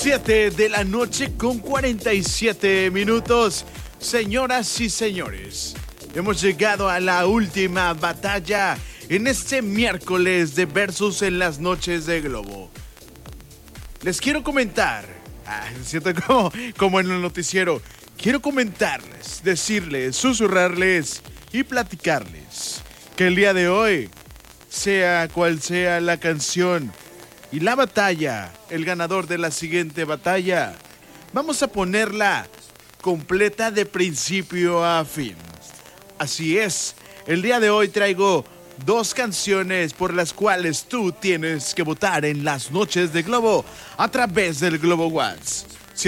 7 de la noche con 47 minutos. Señoras y señores, hemos llegado a la última batalla en este miércoles de Versus en las noches de Globo. Les quiero comentar, siento como en el noticiero, quiero comentarles, decirles, susurrarles y platicarles que el día de hoy, sea cual sea la canción y la batalla, el ganador de la siguiente batalla, vamos a ponerla completa de principio a fin. Así es, el día de hoy traigo 2 canciones por las cuales tú tienes que votar en las noches de Globo a través del Globo WhatsApp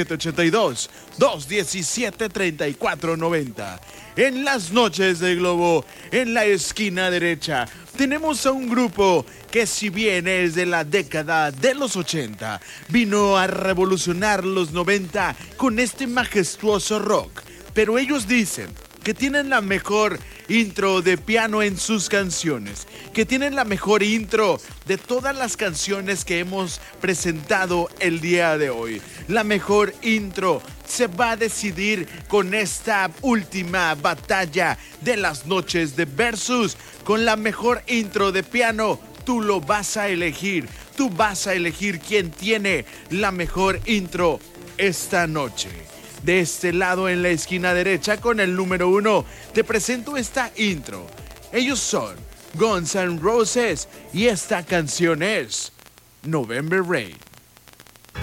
782-217-3490. En las noches de Globo, en la esquina derecha, tenemos a un grupo que, si bien es de la década de los 80, vino a revolucionar los 90 con este majestuoso rock. Pero ellos dicen que tienen la mejor intro de piano en sus canciones, que tienen la mejor intro de todas las canciones que hemos presentado el día de hoy. La mejor intro se va a decidir con esta última batalla de las noches de Versus. Con la mejor intro de piano, tú lo vas a elegir. Tú vas a elegir quién tiene la mejor intro esta noche. De este lado, en la esquina derecha, con el número 1, te presento esta intro. Ellos son Guns N' Roses y esta canción es November Rain.